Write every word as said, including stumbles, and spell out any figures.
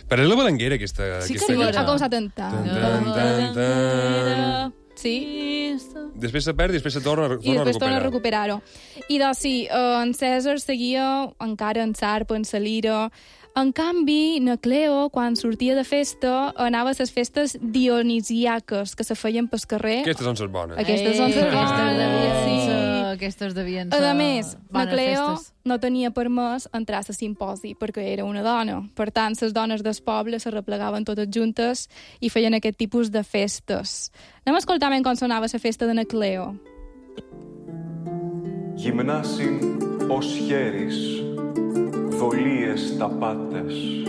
Però és la balanguera, aquesta, Sí que aquesta sí, cançó. ha començat en tant. Tan, tan, tan. Sí. Després se perd i després se torna, torna I després torna a a recuperar. recuperar-ho. I doncs sí, eh, en Cèsar seguia encara en Sarp, en la lira. En canvi, na Cleo, quan sortia de festa, anava a les festes dionisiaques que se feien pel carrer. Aquestes són les bones. Aquestes són les Aquestes devien bones, sí. ser... Aquestes devien ser... A més, na bones Cleo festes. no tenia permès entrar a la simposi perquè era una dona. Per tant, les dones del poble se replegaven totes juntes i feien aquest tipus de festes. Anem a escoltar com sonava la festa de na Cleo. Γυμνάσιν ως χέρις, δολίες τα πάτες.